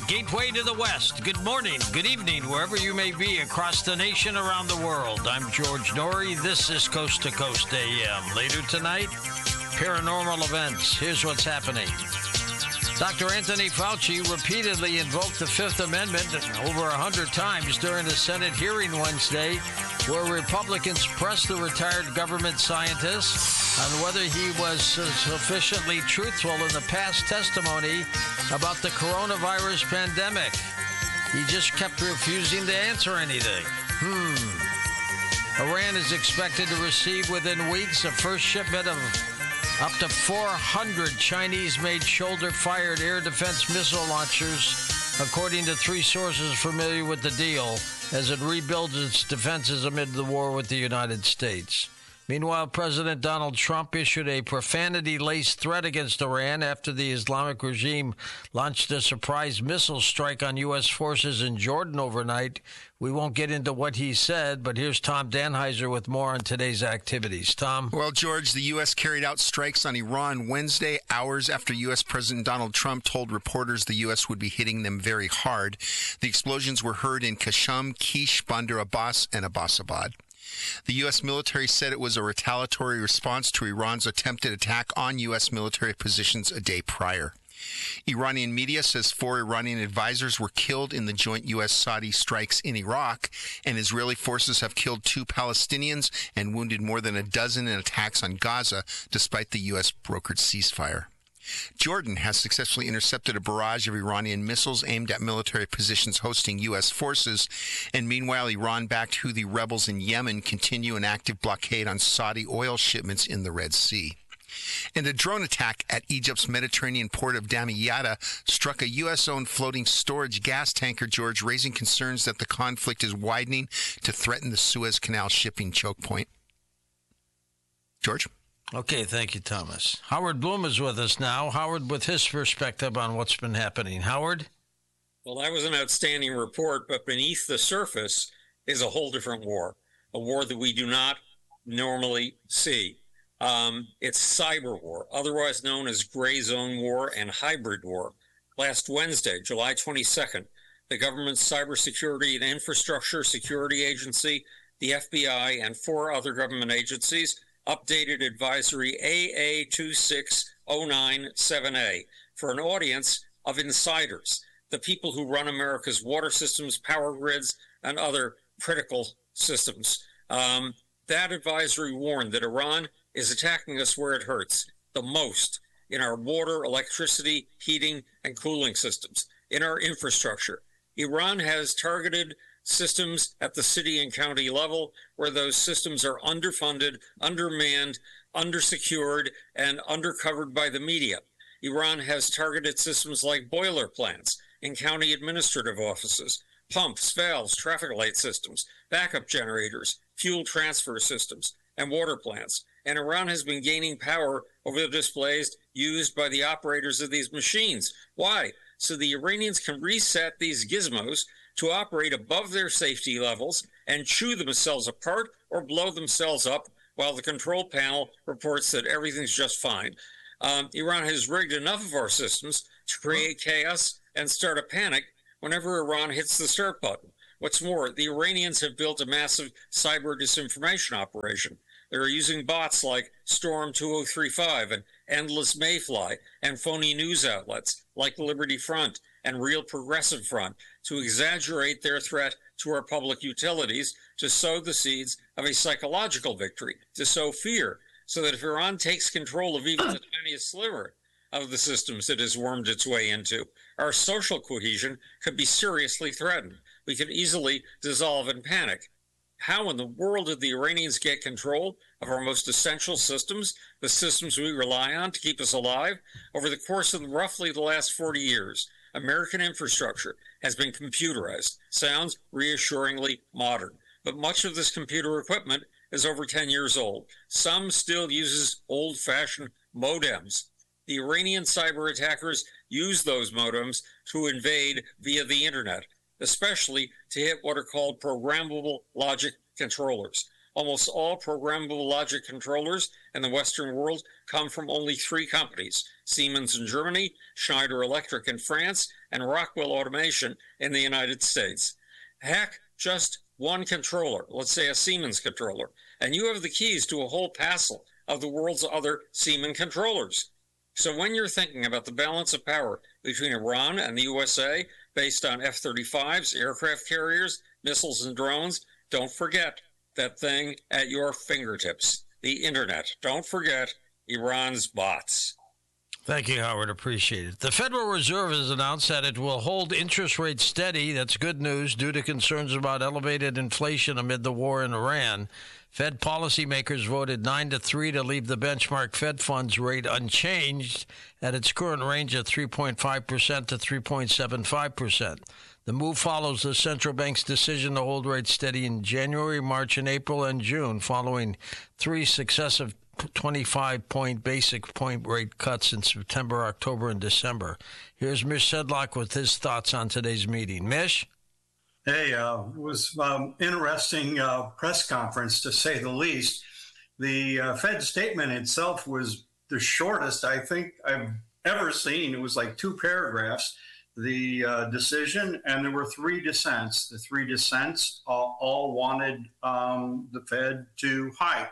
gateway to the West. Good morning, good evening, wherever you may be across the nation, around the world. I'm George Noory. This is Coast to Coast AM. Later tonight, paranormal events. Here's what's happening. Dr. Anthony Fauci repeatedly invoked the Fifth Amendment over 100 times during a Senate hearing Wednesday, where Republicans pressed the retired government scientist on whether he was sufficiently truthful in the past testimony about the coronavirus pandemic. He just kept refusing to answer anything. Iran is expected to receive within weeks a first shipment of up to 400 Chinese-made shoulder-fired air defense missile launchers, according to three sources familiar with the deal, as it rebuilds its defenses amid the war with the United States. Meanwhile, President Donald Trump issued a profanity-laced threat against Iran after the Islamic regime launched a surprise missile strike on U.S. forces in Jordan overnight. We won't get into what he said, but here's Tom Danheiser with more on today's activities. Tom? Well, George, the U.S. carried out strikes on Iran Wednesday, hours after U.S. President Donald Trump told reporters the U.S. would be hitting them very hard. The explosions were heard in Qashm, Kish, Bandar Abbas, and Abbasabad. The U.S. military said it was a retaliatory response to Iran's attempted attack on U.S. military positions a day prior. Iranian media says 4 Iranian advisors were killed in the joint U.S.-Saudi strikes in Iraq, and Israeli forces have killed 2 Palestinians and wounded more than a dozen in attacks on Gaza, despite the U.S.-brokered ceasefire. Jordan has successfully intercepted a barrage of Iranian missiles aimed at military positions hosting U.S. forces, and meanwhile, Iran-backed Houthi rebels in Yemen continue an active blockade on Saudi oil shipments in the Red Sea. And a drone attack at Egypt's Mediterranean port of Damietta struck a U.S.-owned floating storage gas tanker, George, raising concerns that the conflict is widening to threaten the Suez Canal shipping choke point. George? Okay, thank you, Thomas. Howard Bloom is with us now. Howard, with his perspective on what's been happening. Howard? Well, that was an outstanding report, but beneath the surface is a whole different war, a war that we do not normally see. It's cyber war, otherwise known as gray zone war and hybrid war. Last Wednesday, July 22nd, the government's Cybersecurity and Infrastructure Security Agency, the FBI, and 4 other government agencies updated advisory AA26097A for an audience of insiders, the people who run America's water systems, power grids, and other critical systems. That advisory warned that Iran is attacking us where it hurts the most, in our water, electricity, heating, and cooling systems, in our infrastructure. Iran has targeted systems at the city and county level where those systems are underfunded, undermanned, undersecured, and undercovered by the media. Iran has targeted systems like boiler plants in county administrative offices, pumps, valves, traffic light systems, backup generators, fuel transfer systems, and water plants. And Iran has been gaining power over the displays used by the operators of these machines. Why? So the Iranians can reset these gizmos to operate above their safety levels and chew themselves apart or blow themselves up while the control panel reports that everything's just fine. Iran has rigged enough of our systems to create chaos and start a panic whenever Iran hits the start button. What's more, the Iranians have built a massive cyber disinformation operation. They're using bots like Storm 2035 and Endless Mayfly and phony news outlets like Liberty Front and Real Progressive Front to exaggerate their threat to our public utilities, to sow the seeds of a psychological victory, to sow fear, so that if Iran takes control of even the tiniest sliver of the systems it has wormed its way into, our social cohesion could be seriously threatened. We could easily dissolve in panic. How in the world did the Iranians get control of our most essential systems, the systems we rely on to keep us alive? Over the course of roughly the last 40 years, American infrastructure has been computerized. Sounds reassuringly modern. But much of this computer equipment is over 10 years old. Some still uses old-fashioned modems. The Iranian cyber attackers use those modems to invade via the internet, especially to hit what are called programmable logic controllers. almost all programmable logic controllers in the Western world come from only 3 companies: Siemens in Germany, Schneider Electric in France, and Rockwell Automation in the United States. Hack just one controller, let's say a Siemens controller, and you have the keys to a whole passel of the world's other Siemens controllers. So when you're thinking about the balance of power between Iran and the USA based on F-35s, aircraft carriers, missiles, and drones, don't forget that thing at your fingertips, the internet. Don't forget Iran's bots. Thank you, Howard. Appreciate it. The Federal Reserve has announced that it will hold interest rates steady. That's good news due to concerns about elevated inflation amid the war in Iran. Fed policymakers voted 9-3 to leave the benchmark Fed funds rate unchanged at its current range of 3.5% to 3.75%. The move follows the central bank's decision to hold rates steady in January, March, and April and June, following 3 successive 25-point basic point rate cuts in September, October, and December. Here's Mish Sedlock with his thoughts on today's meeting. Mish? Hey, it was interesting press conference, to say the least. The Fed statement itself was the shortest I think I've ever seen. It was like 2 paragraphs, the decision, and there were 3 dissents. The 3 dissents all wanted the Fed to hike.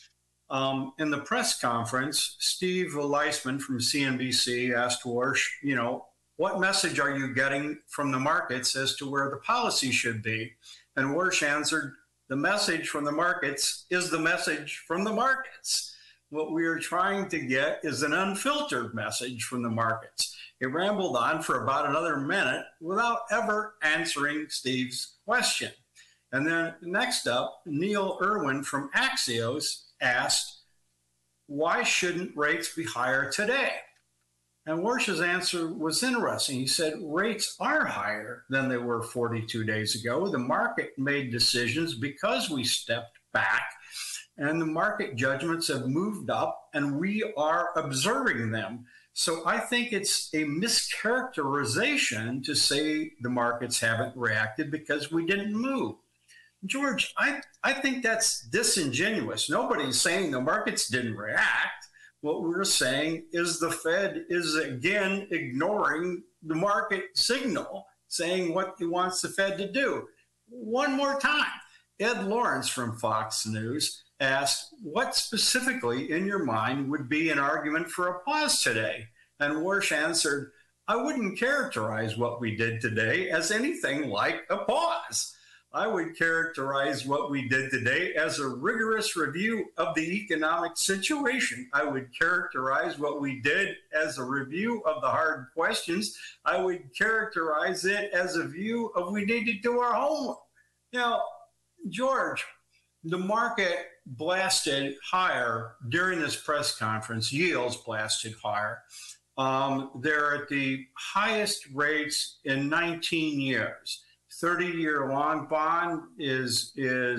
In the press conference, Steve Leisman from CNBC asked Warsh, what message are you getting from the markets as to where the policy should be? And Warsh answered, the message from the markets is the message from the markets. What we are trying to get is an unfiltered message from the markets. He rambled on for about another minute without ever answering Steve's question. And then next up, Neil Irwin from Axios asked, why shouldn't rates be higher today? And Warsh's answer was interesting. He said, rates are higher than they were 42 days ago. The market made decisions because we stepped back, and the market judgments have moved up, and we are observing them. So I think it's a mischaracterization to say the markets haven't reacted because we didn't move. George, I think that's disingenuous. Nobody's saying the markets didn't react. What we're saying is the Fed is again ignoring the market signal, saying what he wants the Fed to do. One more time, Ed Lawrence from Fox News asked, what specifically in your mind would be an argument for a pause today? And Warsh answered, I wouldn't characterize what we did today as anything like a pause. I would characterize what we did today as a rigorous review of the economic situation. I would characterize what we did as a review of the hard questions. I would characterize it as a view of we need to do our homework. Now, George, the market blasted higher during this press conference. Yields blasted higher. They're at the highest rates in 19 years. 30-year long bond is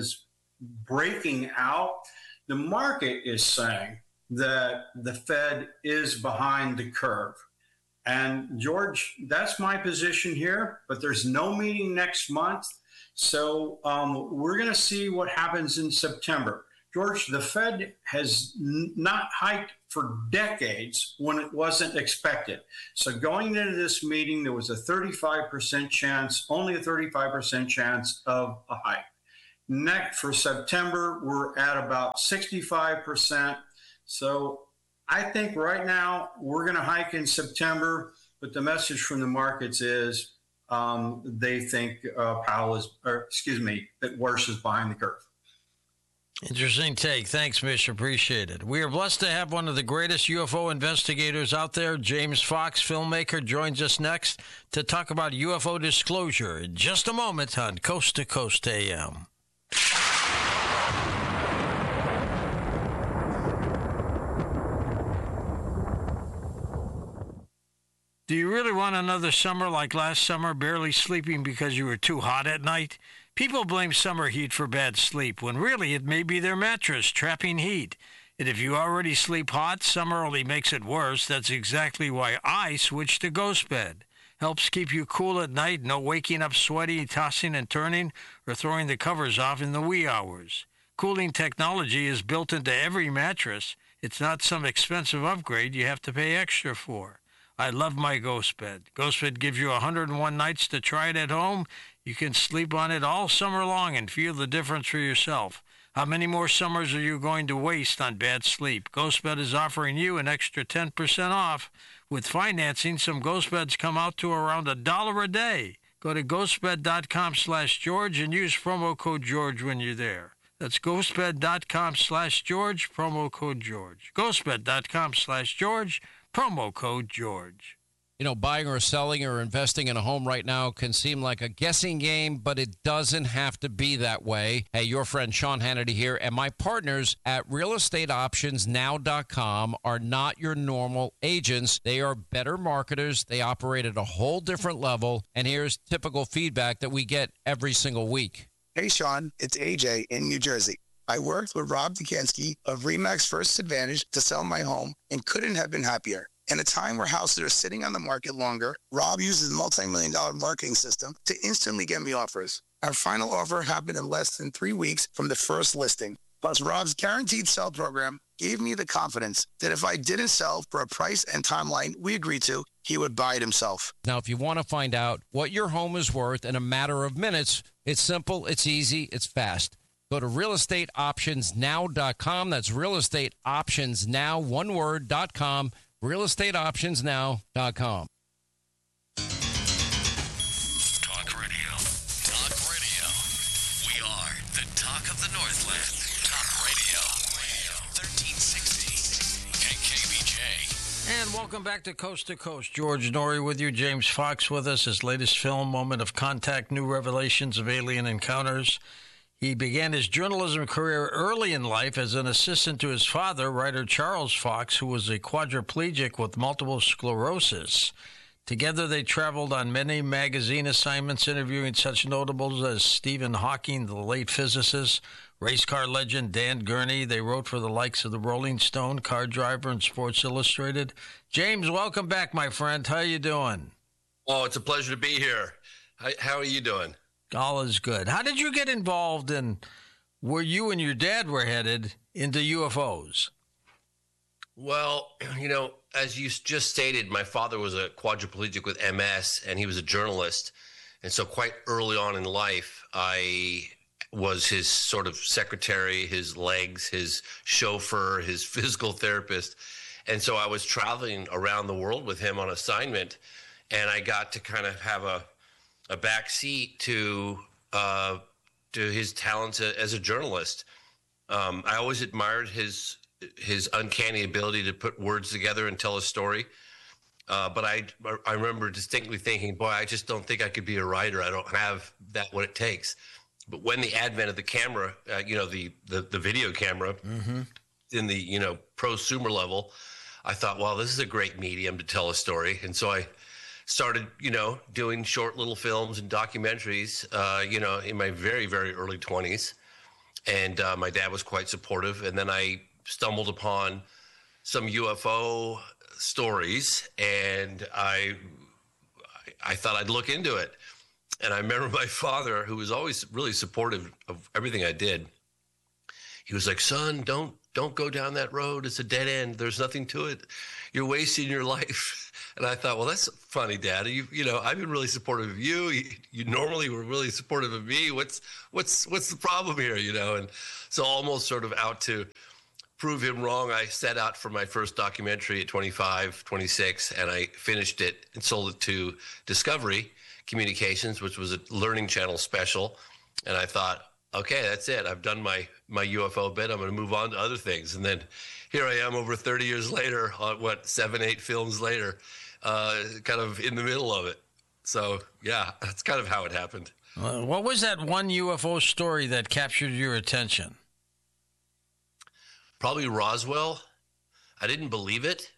breaking out. The market is saying that the Fed is behind the curve. And George, that's my position here, but there's no meeting next month. So we're going to see what happens in September. George, the Fed has not hiked for decades when it wasn't expected. So going into this meeting, there was a 35% chance, only a 35% chance of a hike. Next, for September, we're at about 65%. So I think right now we're going to hike in September, but the message from the markets is they think that Warsh is behind the curve. Interesting take. Thanks, Mish. Appreciate it. We are blessed to have one of the greatest UFO investigators out there. James Fox, filmmaker, joins us next to talk about UFO disclosure in just a moment on Coast to Coast AM. Do you really want another summer like last summer, barely sleeping because you were too hot at night? People blame summer heat for bad sleep, when really it may be their mattress trapping heat. And if you already sleep hot, summer only makes it worse. That's exactly why I switched to Ghost Bed. Helps keep you cool at night, no waking up sweaty, tossing and turning, or throwing the covers off in the wee hours. cooling technology is built into every mattress. It's not some expensive upgrade you have to pay extra for. I love my Ghost Bed. Ghost Bed gives you 101 nights to try it at home. You can sleep on it all summer long and feel the difference for yourself. How many more summers are you going to waste on bad sleep? Ghost Bed is offering you an extra 10% off. With financing, some Ghost Beds come out to around $1 a day. Go to ghostbed.com/George and use promo code George when you're there. That's ghostbed.com/George, promo code George. Ghostbed.com/George, promo code George. You know, buying or selling or investing in a home right now can seem like a guessing game, but it doesn't have to be that way. Hey, your friend Sean Hannity here, and my partners at realestateoptionsnow.com are not your normal agents. They are better marketers. They operate at a whole different level, and here's typical feedback that we get every single week. Hey, Sean, it's AJ in New Jersey. I worked with Rob Dukansky of RE/MAX First Advantage to sell my home and couldn't have been happier. In a time where houses are sitting on the market longer, Rob uses a multi-million-dollar marketing system to instantly get me offers. Our final offer happened in less than 3 weeks from the first listing. Plus, Rob's guaranteed sell program gave me the confidence that if I didn't sell for a price and timeline we agreed to, he would buy it himself. Now, if you want to find out what your home is worth in a matter of minutes, it's simple, it's easy, it's fast. Go to realestateoptionsnow.com. That's realestateoptionsnow, one word.com. realestateoptionsnow.com. Talk radio. Talk radio. We are the talk of the Northland. Talk radio. 1360 KKBJ. And welcome back to Coast. George Noory with you. James Fox with us. His latest film, Moment of Contact, New Revelations of Alien Encounters. He began his journalism career early in life as an assistant to his father, writer Charles Fox, who was a quadriplegic with multiple sclerosis. Together, they traveled on many magazine assignments, interviewing such notables as Stephen Hawking, the late physicist, race car legend Dan Gurney. They wrote for the likes of the Rolling Stone, Car Driver, and Sports Illustrated. James, welcome back, my friend. How you doing? Oh, it's a pleasure to be here. How are you doing? All is good. How did you get involved in where you and your dad were headed into UFOs? Well, you know, as you just stated, my father was a quadriplegic with MS, and he was a journalist. And so quite early on in life, I was his sort of secretary, his legs, his chauffeur, his physical therapist. And so I was traveling around the world with him on assignment, and I got to kind of have a back seat to his talents as a journalist. I always admired his uncanny ability to put words together and tell a story. But I remember distinctly thinking, boy, I just don't think I could be a writer. I don't have what it takes. But when the advent of the camera, the video camera in the, prosumer level, I thought, well, this is a great medium to tell a story. And so I started, doing short little films and documentaries, in my very, very early 20s. And my dad was quite supportive. And then I stumbled upon some UFO stories, and I thought I'd look into it. And I remember my father, who was always really supportive of everything I did. He was like, son, don't go down that road. It's a dead end. There's nothing to it. You're wasting your life. And I thought, well, that's funny, Dad. I've been really supportive of you. You normally were really supportive of me. What's the problem here? And so almost sort of out to prove him wrong, I set out for my first documentary at 25, 26, and I finished it and sold it to Discovery Communications, which was a Learning Channel special. And I thought, okay, that's it. I've done my UFO bit. I'm going to move on to other things. And then here I am over 30 years later, 7, 8 films later, kind of in the middle of it. So, yeah, that's kind of how it happened. What was that one UFO story that captured your attention? Probably Roswell. I didn't believe it.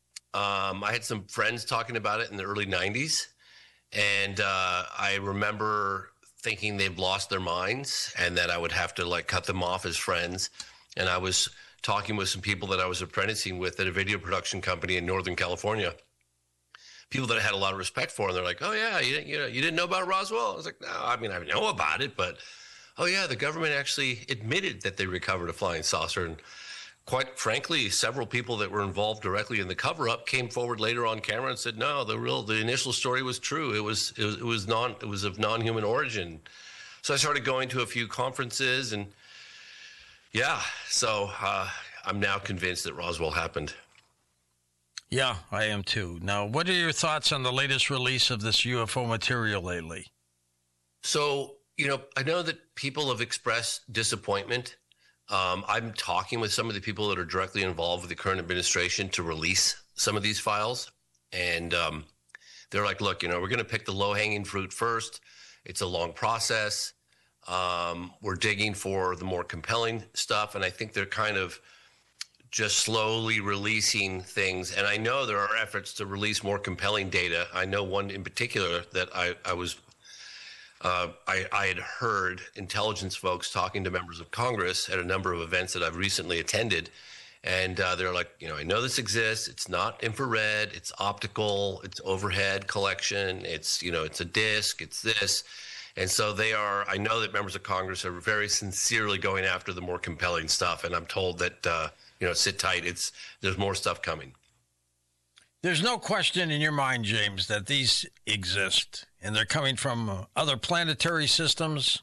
I had some friends talking about it in the early 90s. And I remember thinking they've lost their minds and that I would have to cut them off as friends. And I was talking with some people that I was apprenticing with at a video production company in Northern California. People that I had a lot of respect for, and they're like, "Oh yeah, you didn't know about Roswell?" I was like, "No, I mean I know about it, but Oh, yeah, the government actually admitted that they recovered a flying saucer. And quite frankly, several people that were involved directly in the cover-up came forward later on camera and said, no, the initial story was true. It was of non-human origin. So I started going to a few conferences, and yeah, so I'm now convinced that Roswell happened. Yeah, I am too. Now, what are your thoughts on the latest release of this UFO material lately? So, I know that people have expressed disappointment. I'm talking with some of the people that are directly involved with the current administration to release some of these files. And they're like, look, we're going to pick the low-hanging fruit first. It's a long process. We're digging for the more compelling stuff. And I think they're kind of just slowly releasing things. And I know there are efforts to release more compelling data. I know one in particular that I had heard intelligence folks talking to members of Congress at a number of events that I've recently attended. And they're like, I know this exists. It's not infrared. It's optical. It's overhead collection. It's, it's a disc. It's this. And so I know that members of Congress are very sincerely going after the more compelling stuff. And I'm told that, sit tight. There's more stuff coming. There's no question in your mind, James, that these exist and they're coming from other planetary systems.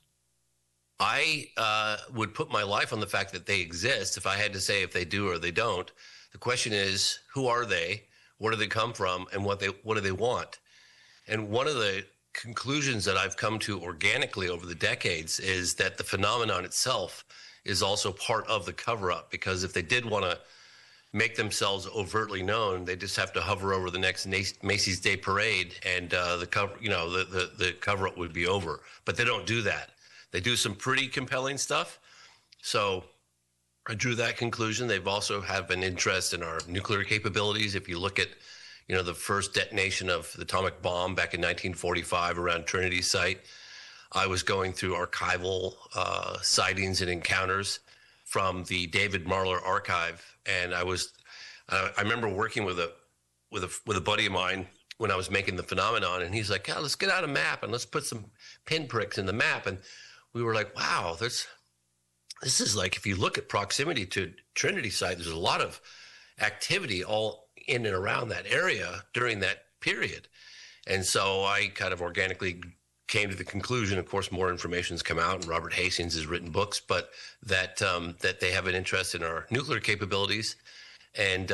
I would put my life on the fact that they exist. If I had to say if they do or they don't, the question is, who are they? Where do they come from? And what do they want? And one of the conclusions that I've come to organically over the decades is that the phenomenon itself is also part of the cover-up, because if they did want to make themselves overtly known, they just have to hover over the next Macy's Day Parade, and the cover-up would be over. But they don't do that. They do some pretty compelling stuff. So I drew that conclusion. They've also have an interest in our nuclear capabilities. If you look at, the first detonation of the atomic bomb back in 1945 around Trinity Site, I was going through archival sightings and encounters from the David Marler archive, and I remember working with a buddy of mine when I was making the phenomenon, and he's like, let's get out a map and let's put some pinpricks in the map. And we were like, wow, this is like, if you look at proximity to Trinity Site, there's a lot of activity all in and around that area during that period. And so I kind of organically came to the conclusion, of course, more information's come out, and Robert Hastings has written books, but that they have an interest in our nuclear capabilities. And,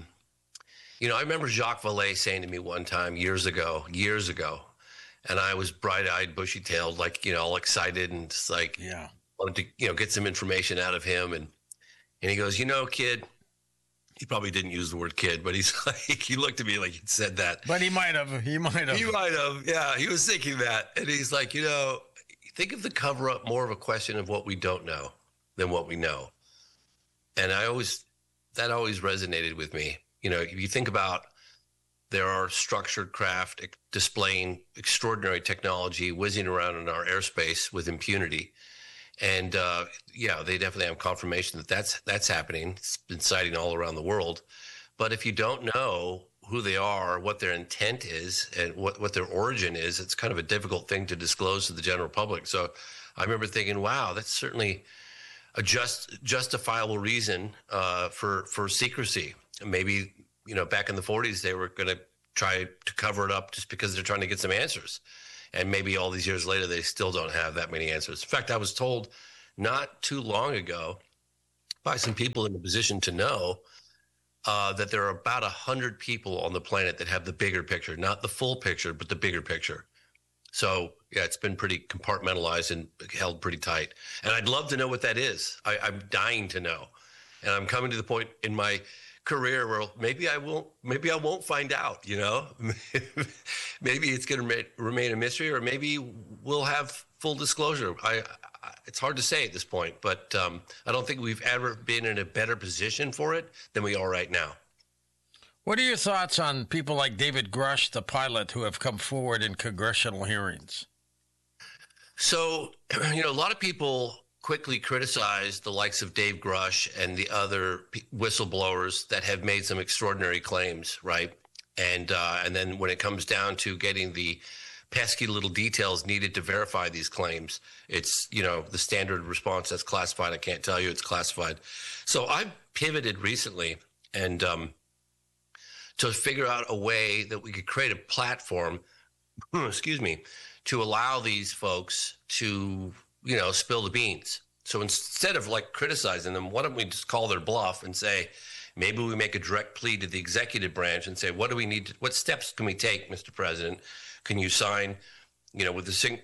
I remember Jacques Vallée saying to me one time years ago, and I was bright-eyed, bushy-tailed, like, all excited and just like, wanted to, get some information out of him. And he goes, kid, he probably didn't use the word kid, but he's like, he looked at me like he'd said that. But he might have. Yeah, he was thinking that. And he's like, think of the cover-up more of a question of what we don't know than what we know. And that always resonated with me. If you think about, there are structured craft displaying extraordinary technology whizzing around in our airspace with impunity. And they definitely have confirmation that that's happening. It's been sighting all around the world. But if you don't know who they are, what their intent is, and what their origin is, it's kind of a difficult thing to disclose to the general public. So I remember thinking, wow, that's certainly a justifiable reason for secrecy. Maybe, back in the 40s, they were going to try to cover it up just because they're trying to get some answers. And maybe all these years later, they still don't have that many answers. In fact, I was told not too long ago by some people in a position to know that there are about 100 people on the planet that have the bigger picture, not the full picture, but the bigger picture. So, yeah, it's been pretty compartmentalized and held pretty tight. And I'd love to know what that is. I'm dying to know. And I'm coming to the point in my career where maybe I won't find out, maybe it's going to remain a mystery, or maybe we'll have full disclosure. It's hard to say at this point, but I don't think we've ever been in a better position for it than we are right now. What are your thoughts on people like David Grush, the pilot, who have come forward in congressional hearings? So, a lot of people quickly criticized the likes of Dave Grush and the other whistleblowers that have made some extraordinary claims, right? And then when it comes down to getting the pesky little details needed to verify these claims. It's, the standard response that's classified. I can't tell you it's classified. So I pivoted recently and to figure out a way that we could create a platform, to allow these folks to, spill the beans. So instead of criticizing them, why don't we just call their bluff and say, maybe we make a direct plea to the executive branch and say, what steps can we take, Mr. President? Can you sign, with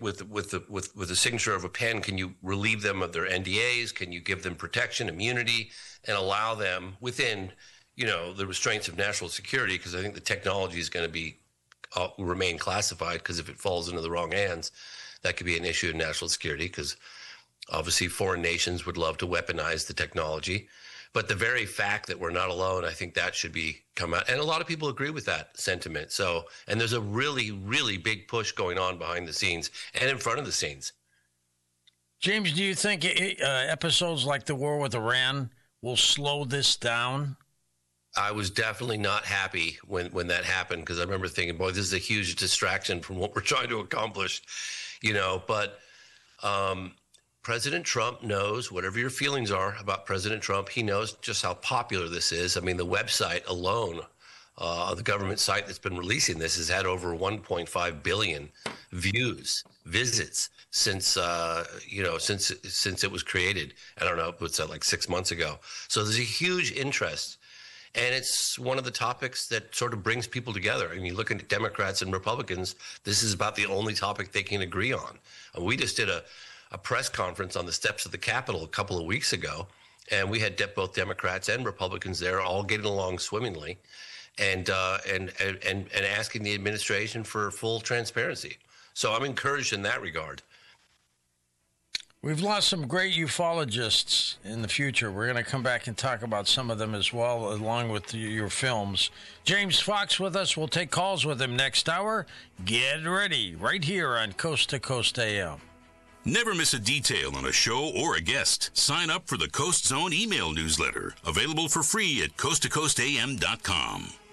the signature of a pen, can you relieve them of their NDAs? Can you give them protection, immunity, and allow them within, the restraints of national security? Because I think the technology is going to remain classified, because if it falls into the wrong hands, that could be an issue in national security, because obviously foreign nations would love to weaponize the technology. But the very fact that we're not alone, I think that should come out. And a lot of people agree with that sentiment. So, and there's a really, really big push going on behind the scenes and in front of the scenes. James, do you think episodes like the war with Iran will slow this down? I was definitely not happy when that happened, because I remember thinking, boy, this is a huge distraction from what we're trying to accomplish, but President Trump knows, whatever your feelings are about President Trump, he knows just how popular this is. I mean, the website alone, the government site that's been releasing this, has had over 1.5 billion visits since it was created. I don't know, what's that, 6 months ago? So there's a huge interest. And it's one of the topics that sort of brings people together. I mean, you look at Democrats and Republicans, this is about the only topic they can agree on. We just did a press conference on the steps of the Capitol a couple of weeks ago, and we had both Democrats and Republicans there, all getting along swimmingly, and asking the administration for full transparency. So I'm encouraged in that regard. We've lost some great ufologists in the future. We're going to come back and talk about some of them as well, along with your films. James Fox with us. We'll take calls with him next hour. Get ready right here on Coast to Coast AM. Never miss a detail on a show or a guest. Sign up for the Coast Zone email newsletter, available for free at coasttocoastam.com.